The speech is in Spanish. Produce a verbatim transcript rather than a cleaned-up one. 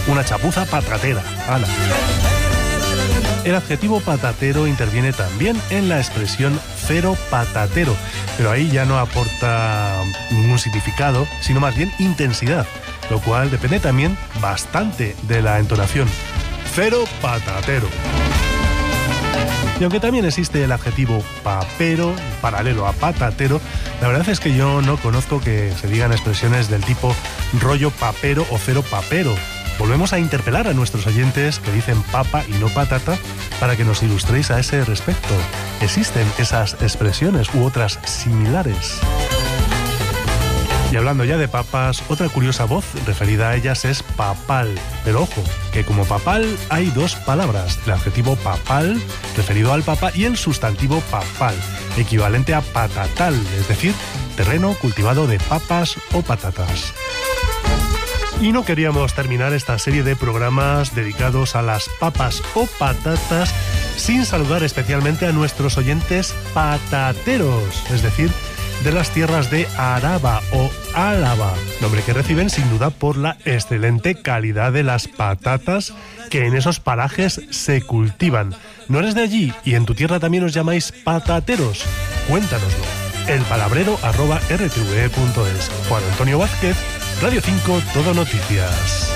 una chapuza patatera. ¡Hala! El adjetivo patatero interviene también en la expresión cero patatero, pero ahí ya no aporta ningún significado, sino más bien intensidad, lo cual depende también bastante de la entonación. Cero patatero. Y aunque también existe el adjetivo papero, paralelo a patatero, la verdad es que yo no conozco que se digan expresiones del tipo rollo papero o cero papero. Volvemos a interpelar a nuestros oyentes que dicen papa y no patata para que nos ilustréis a ese respecto. ¿Existen esas expresiones u otras similares? Y hablando ya de papas, otra curiosa voz referida a ellas es papal. Pero ojo, que como papal hay dos palabras, el adjetivo papal, referido al papa, y el sustantivo papal, equivalente a patatal, es decir, terreno cultivado de papas o patatas. Y no queríamos terminar esta serie de programas dedicados a las papas o patatas sin saludar especialmente a nuestros oyentes patateros, es decir, de las tierras de Araba o Álava, nombre que reciben sin duda por la excelente calidad de las patatas que en esos parajes se cultivan. ¿No eres de allí y en tu tierra también os llamáis patateros? Cuéntanoslo. El palabrero arroba r t v e punto es. Juan Antonio Vázquez, Radio cinco, Todo Noticias.